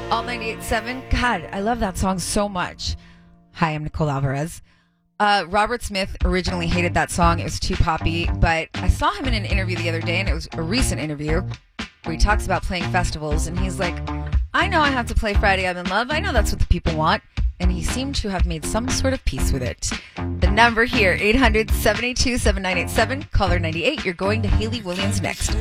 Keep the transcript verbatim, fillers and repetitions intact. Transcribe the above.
All ninety-eight point seven. God, I love that song so much. Hi, I'm Nicole Alvarez. Uh, Robert Smith originally hated that song. It was too poppy, but I saw him in an interview the other day, and it was a recent interview where he talks about playing festivals, and he's like, I know I have to play Friday I'm in Love. I know that's what the people want. And he seemed to have made some sort of peace with it. The number here, eight hundred, seven eight two, seven nine eight seven, caller ninety-eight. You're going to Hayley Williams next.